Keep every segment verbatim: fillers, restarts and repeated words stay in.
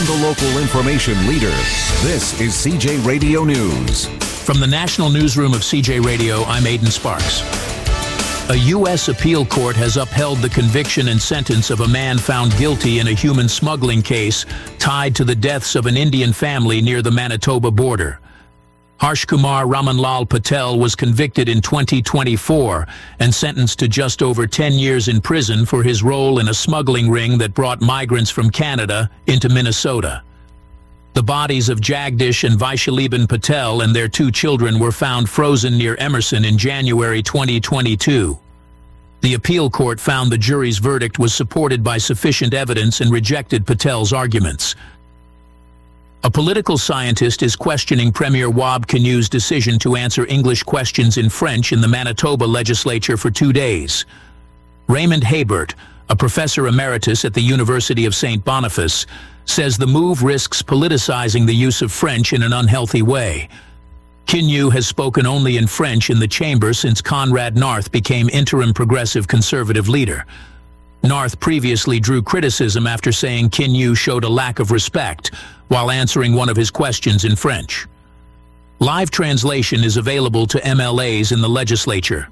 From the local information leader, this is C J Radio News. From the National Newsroom of C J Radio, I'm Aidan Sparks. A U S appeal court has upheld the conviction and sentence of a man found guilty in a human smuggling case tied to the deaths of an Indian family near the Manitoba border. Harsh Kumar Ramanlal Patel was convicted in twenty twenty-four and sentenced to just over ten years in prison for his role in a smuggling ring that brought migrants from Canada into Minnesota. The bodies of Jagdish and Vaishaliban Patel and their two children were found frozen near Emerson in January twenty twenty-two. The appeal court found the jury's verdict was supported by sufficient evidence and rejected Patel's arguments. A political scientist is questioning Premier Wab Kinew's decision to answer English questions in French in the Manitoba legislature for two days. Raymond Haybert, a professor emeritus at the University of Saint Boniface, says the move risks politicizing the use of French in an unhealthy way. Kinew has spoken only in French in the chamber since Conrad North became interim progressive conservative leader. North previously drew criticism after saying Kinew showed a lack of respect while answering one of his questions in French. Live translation is available to M L As in the legislature.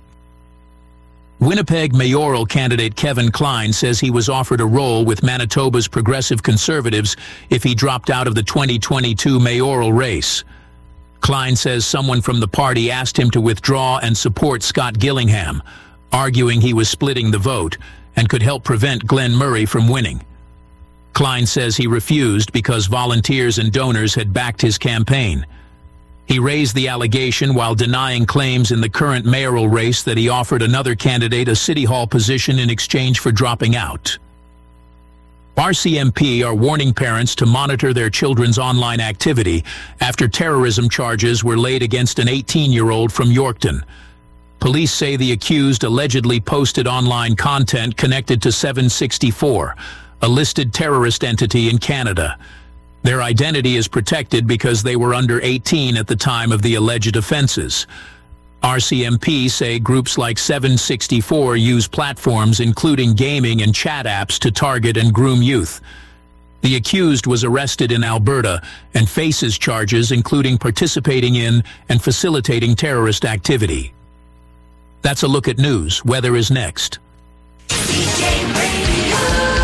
Winnipeg mayoral candidate Kevin Klein says he was offered a role with Manitoba's Progressive Conservatives if he dropped out of the twenty twenty-two mayoral race. Klein says someone from the party asked him to withdraw and support Scott Gillingham, arguing he was splitting the vote and could help prevent Glenn Murray from winning. Klein says he refused because volunteers and donors had backed his campaign. He raised the allegation while denying claims in the current mayoral race that he offered another candidate a city hall position in exchange for dropping out. R C M P are warning parents to monitor their children's online activity after terrorism charges were laid against an eighteen-year-old from Yorkton. Police say the accused allegedly posted online content connected to seven sixty-four, a listed terrorist entity in Canada. Their identity is protected because they were under eighteen at the time of the alleged offenses. R C M P say groups like seven sixty-four use platforms including gaming and chat apps to target and groom youth. The accused was arrested in Alberta and faces charges including participating in and facilitating terrorist activity. That's a look at news. Weather is next. C J Radio,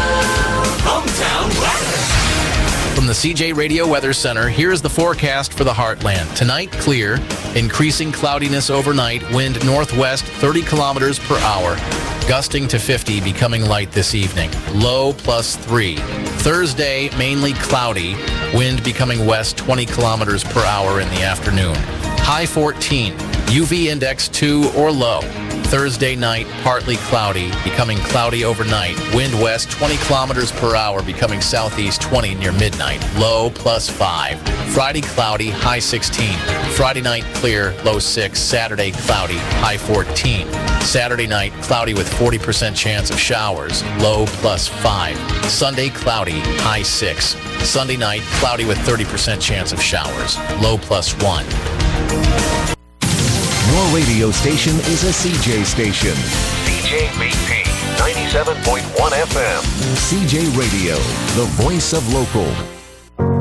hometown weather. From the C J Radio Weather Center, here's the forecast for the Heartland. Tonight, clear, increasing cloudiness overnight, wind northwest thirty kilometers per hour, gusting to fifty, becoming light this evening. Low plus three. Thursday, mainly cloudy, wind becoming west twenty kilometers per hour in the afternoon. High fourteen, U V index two or low. Thursday night, partly cloudy, becoming cloudy overnight. Wind west twenty kilometers per hour, becoming southeast twenty near midnight. Low plus five. Friday cloudy, high sixteen. Friday night clear, low six. Saturday cloudy, high fourteen. Saturday night cloudy with forty percent chance of showers, low plus five. Sunday cloudy, high six. Sunday night cloudy with thirty percent chance of showers, low plus one. Your radio station is a C J station. C J B P ninety-seven point one F M. C J Radio, the voice of local.